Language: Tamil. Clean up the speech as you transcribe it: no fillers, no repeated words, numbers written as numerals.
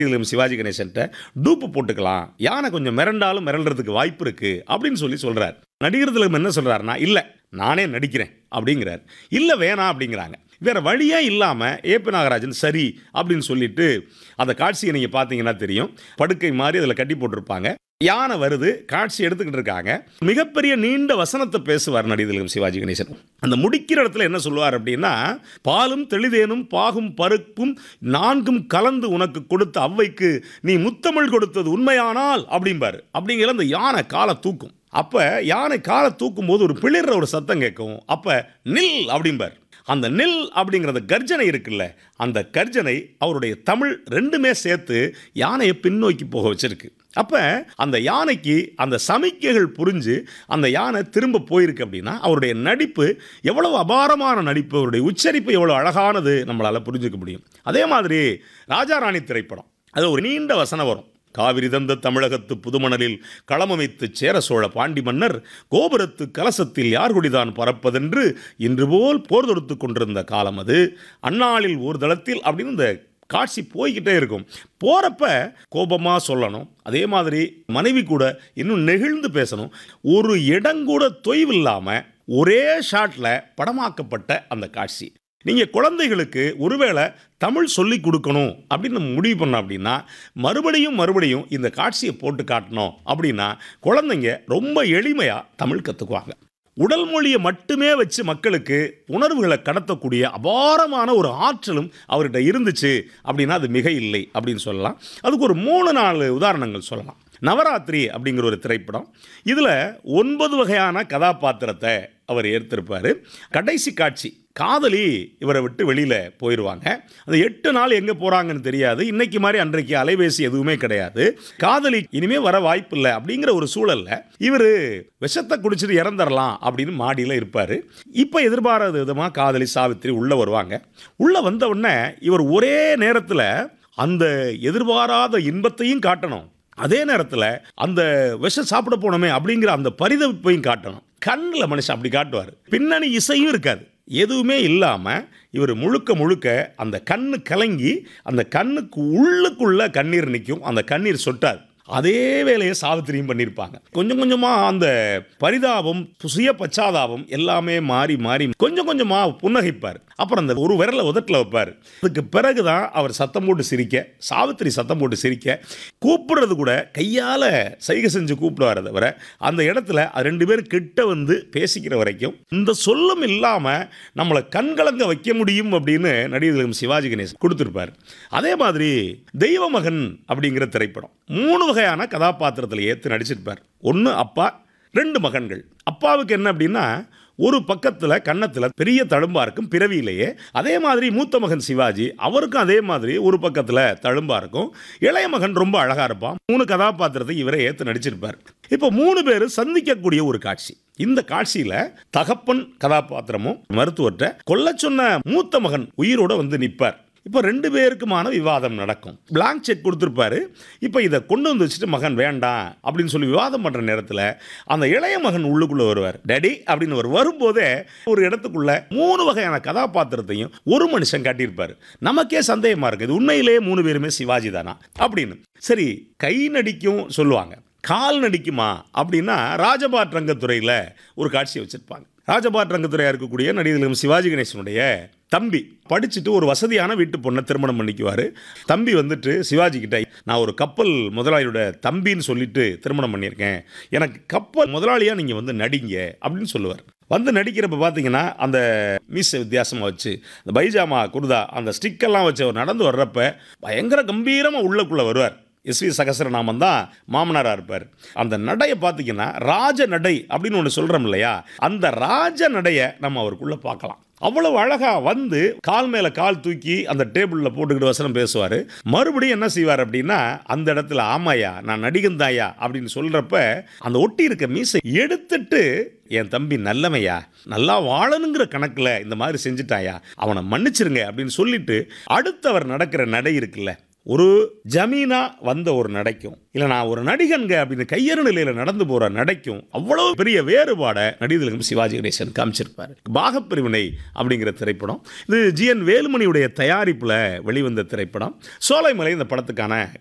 இதிலும் சிவாஜி கணேசன்ட்ட டூப்பு போட்டுக்கலாம், யானை கொஞ்சம் மிரண்டாலும் மிரள்றதுக்கு வாய்ப்பு இருக்கு அப்படின்னு சொல்றார். நடிகர் திலகம் என்ன சொல்றாருன்னா, இல்ல நானே நடிக்கிறேன் அப்படிங்கிறார். இல்ல வேணாம் அப்படிங்கிறாங்க. வேற வழியே இல்லாம ஏபி நாகராஜன் சரி அப்படின்னு சொல்லிட்டு அந்த காட்சியை நீங்க பார்த்தீங்கன்னா தெரியும். படுக்கை மாதிரி அதில் கட்டி போட்டிருப்பாங்க. யானை வருது, காட்சி எடுத்துக்கிட்டு இருக்காங்க. மிகப்பெரிய நீண்ட வசனத்தை பேசுவார் நடிகர் திலகம் சிவாஜி கணேசன். அந்த முடிக்கிற இடத்துல என்ன சொல்லுவார் அப்படின்னா, பாலும் தெளிதேனும் பாகும் பருப்பும் நான்கும் கலந்து உனக்கு கொடுத்த அவ்வைக்கு நீ முத்தமிழ் கொடுத்தது உண்மையானால் அப்படிம்பாரு. அப்படிங்கிற அந்த யானை காலை தூக்கும். அப்ப யானை காலை தூக்கும் போது ஒரு பிளிர்ற ஒரு சத்தம் கேட்கும். அப்ப நில் அப்படிம்பார். அந்த நில் அப்படிங்கிறத கர்ஜனை இருக்குல்ல, அந்த கர்ஜனை அவருடைய தமிழ் ரெண்டுமே சேர்த்து யானையை பின்னோக்கி போக வச்சிருக்கு. அப்ப அந்த யானைக்கு அந்த சமிக்கைகள் புரிஞ்சு அந்த யானை திரும்ப போயிருக்கு அப்படின்னா அவருடைய நடிப்பு எவ்வளவு அபாரமான நடிப்பு, அவருடைய உச்சரிப்பு எவ்வளவு அழகானது நம்மளால புரிஞ்சுக்க முடியும். அதே மாதிரி ராஜாராணி திரைப்படம், அது ஒரு நீண்ட வசனம் வரும். காவிரி தந்த தமிழகத்து புதுமணலில் களமமைத்து சேர சோழ பாண்டி மன்னர் கோபுரத்து கலசத்தில் யார் குடிதான் பறப்பதென்று இன்று போல் போர் தொடுத்து கொண்டிருந்த காலம் அது அந்நாளில் ஓர் தளத்தில் அப்படின்னு இந்த காட்சி போய்கிட்டே இருக்கும். போகிறப்ப கோபமாக சொல்லணும், அதே மாதிரி மனைவி கூட இன்னும் நெகிழ்ந்து பேசணும். ஒரு இடங்கூட தொய்வில்லாமல் ஒரே ஷாட்டில் படமாக்கப்பட்ட அந்த காட்சி. நீங்கள் குழந்தைகளுக்கு ஒருவேளை தமிழ் சொல்லி கொடுக்கணும் அப்படின்னு நம்ம முடிவு பண்ணோம் அப்படின்னா மறுபடியும் இந்த காட்சியை போட்டு காட்டணும் அப்படின்னா குழந்தைங்க ரொம்ப எளிமையாக தமிழ் கற்றுக்குவாங்க. உடல் மொழியை மட்டுமே வச்சு மக்களுக்கு உணர்வுகளை கடத்தக்கூடிய அபாரமான ஒரு ஆற்றலும் அவர்கிட்ட இருந்துச்சு அப்படின்னா அது மிக இல்லை அப்படின்னு சொல்லலாம். அதுக்கு ஒரு 3-4 உதாரணங்கள் சொல்லலாம். நவராத்திரி அப்படிங்கிற ஒரு திரைப்படம், இதில் 9 வகையான கதாபாத்திரத்தை அவர் ஏற்றிருப்பார். கடைசி காட்சி காதலி இவரை விட்டு வெளியில் போயிடுவாங்க. அந்த 8 நாள் எங்கே போகிறாங்கன்னு தெரியாது. இன்னைக்கு மாதிரி அன்றைக்கு அலைபேசி எதுவுமே கிடையாது. காதலி இனிமேல் வர வாய்ப்பு இல்லை அப்படிங்கிற ஒரு சூழலில் இவர் விஷத்தை குடிச்சிட்டு இறந்துடலாம் அப்படின்னு மாடியில் இருப்பார். இப்போ எதிர்பாராத விதமாக காதலி சாவித்திரி உள்ளே வருவாங்க. உள்ளே வந்த உடனே இவர் ஒரே நேரத்தில் அந்த எதிர்பாராத இன்பத்தையும் காட்டணும், அதே நேரத்தில் அந்த விஷம் சாப்பிட போனோமே அப்படிங்கிற அந்த பரிதவிப்பையும் காட்டணும். கண்ணில் மனுஷன் அப்படி காட்டுவார். பின்னணி இசையும் இருக்காது, எதுவுமே இல்லாமல் இவர் முழுக்க அந்த கண்ணு கலங்கி அந்த கண்ணுக்கு உள்ளுக்குள்ள கண்ணீர் நிற்கும், அந்த கண்ணீர் சொட்டாது. அதே வேலையை சாவித்திரியும் பண்ணியிருப்பாங்க. கொஞ்சமாக அந்த பரிதாபம் சுய பச்சாதாபம் எல்லாமே மாறி கொஞ்சமாக புன்னகைப்பார். அப்புறம் அந்த ஒரு விரலை உதட்டில் வைப்பார். அதுக்கு பிறகுதான் அவர் சத்தம் போட்டு சிரிக்க, சாவித்திரி சத்தம் போட்டு சிரிக்க, கூப்பிடுறது கூட கையால் சைகை செஞ்சு கூப்பிடுவார். தவிர அந்த இடத்துல 2 பேர் கிட்ட வந்து பேசிக்கிற வரைக்கும் இந்த சொல்லும் இல்லாமல் நம்மளை கண்கலங்க வைக்க முடியும் அப்படின்னு நடிகர் சிவாஜி கணேசன் கொடுத்துருப்பார். அதே மாதிரி தெய்வமகன் அப்படிங்கிற திரைப்படம் 3 வகையான கதாபாத்திரத்தில் ஏற்று நடிச்சிருப்பார். 1 அப்பா, 2 மகன்கள். அப்பாவுக்கு என்ன அப்படின்னா ஒரு பக்கத்தில் கன்னத்தில் பெரிய தழும்பா இருக்கும் பிறவியிலேயே. அதே மாதிரி மூத்த மகன் சிவாஜி, அவருக்கும் அதே மாதிரி ஒரு பக்கத்தில் தழும்பா இருக்கும். இளைய மகன் ரொம்ப அழகாக இருப்பான். 3 கதாபாத்திரத்தை இவரை ஏற்று நடிச்சிருப்பார். இப்போ 3 பேர் சந்திக்கக்கூடிய ஒரு காட்சி. இந்த காட்சியில் தகப்பன் கதாபாத்திரமும் மருத்துவர்கிட்ட கொல்ல சொன்ன மூத்த மகன் உயிரோட வந்து நிற்பார். இப்போ 2 பேருக்குமான விவாதம் நடக்கும். பிளாங்க் செக் கொடுத்துருப்பாரு. இப்போ இதை கொண்டு வந்து வச்சுட்டு மகன் வேண்டாம் அப்படின்னு சொல்லி விவாதம் பண்ணுற நேரத்தில் அந்த இளைய மகன் உள்ளுக்குள்ளே வருவார். டேடி அப்படின்னு வரும்போதே ஒரு இடத்துக்குள்ள 3 வகையான கதாபாத்திரத்தையும் ஒரு மனுஷன் காட்டியிருப்பார். நமக்கே சந்தேகமாக இருக்குது, இது உண்மையிலேயே 3 பேருமே சிவாஜி தானா அப்படின்னு. சரி, கை நடிக்கும் சொல்லுவாங்க, கால் நடிக்குமா அப்படின்னா ராஜபாட் ரங்கத்துறையில் ஒரு காட்சியை வச்சுருப்பாங்க. ராஜபாட் ரங்கத்துறையாக இருக்கக்கூடிய நடிகர் சிவாஜி கணேசனுடைய தம்பி படிச்சுட்டு ஒரு வசதியான வீட்டு பொண்ணை திருமணம் பண்ணிக்குவார். தம்பி வந்துட்டு சிவாஜி கிட்ட, நான் ஒரு கப்பல் முதலாளியோட தம்பின்னு சொல்லிட்டு திருமணம் பண்ணியிருக்கேன், எனக்கு கப்பல் முதலாளியாக நீங்கள் வந்து நடிங்க அப்படின்னு சொல்லுவார். வந்து நடிக்கிறப்ப பார்த்தீங்கன்னா அந்த மீசை வித்தியாசமாக வச்சு அந்த பைஜாமா குர்தா அந்த ஸ்டிக்கெல்லாம் வச்சு அவர் நடந்து வர்றப்ப பயங்கர கம்பீரமாக உள்ளக்குள்ளே வருவார். எஸ்வி சகசரநாமன் தான் மாமனாராக இருப்பார். அந்த நடையை பார்த்தீங்கன்னா ராஜ நடை அப்படின்னு ஒன்று சொல்கிறோம் இல்லையா, அந்த ராஜ நடையை நம்ம அவருக்குள்ளே பார்க்கலாம். அவ்வளவு அழகாக வந்து கால் மேலே கால் தூக்கி அந்த டேபிளில் போட்டுக்கிட்டு வசனம் பேசுவார். மறுபடியும் என்ன செய்வார் அப்படின்னா அந்த இடத்துல ஆமாயா நான் நடிகந்தாயா அப்படின்னு சொல்கிறப்ப அந்த ஒட்டி இருக்க மீசை எடுத்துட்டு, என் தம்பி நல்லமையா, நல்லா வாழணுங்கிற கணக்கில் இந்த மாதிரி செஞ்சுட்டாயா, அவனை மன்னிச்சிருங்க அப்படின்னு சொல்லிட்டு அடுத்தவர் நடக்கிற நடை இருக்குல்ல, ஒரு ஜமீனா வந்த ஒரு நடைக்கும் இல்லை நான் ஒரு நடிகன்க அப்படின்னு கையறு நிலையில் நடந்து போகிற நடைக்கும் அவ்வளோ பெரிய வேறுபாடை நடிகர் திலகம் சிவாஜி கணேசன் காமிச்சிருப்பார். பாகப்பிரிவினை அப்படிங்கிற திரைப்படம் இது ஜி.என். வேலுமணியுடைய தயாரிப்பில் வெளிவந்த திரைப்படம். சோலைமலை இந்த படத்துக்கான